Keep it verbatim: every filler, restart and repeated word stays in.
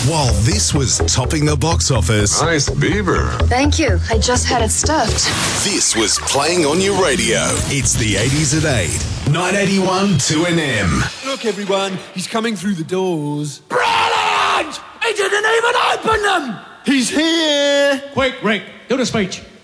While this was topping the box office, Nice beaver. Thank you. I just had it stuffed. this was playing on your radio. It's the eighties at eight. nine eighty-one two N M. Look, everyone, he's coming through the doors. Brilliant! He didn't even open them! He's here! Quick, Rick, do the speech.